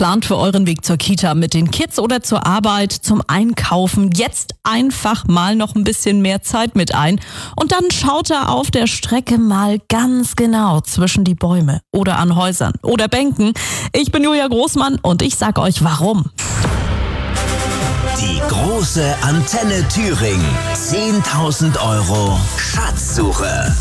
Plant für euren Weg zur Kita mit den Kids oder zur Arbeit, zum Einkaufen jetzt einfach mal noch ein bisschen mehr Zeit mit ein. Und dann schaut er auf der Strecke mal ganz genau zwischen die Bäume oder an Häusern oder Bänken. Ich bin Julia Großmann und ich sag euch warum. Die große Antenne Thüringen. 10.000 € Schatzsuche.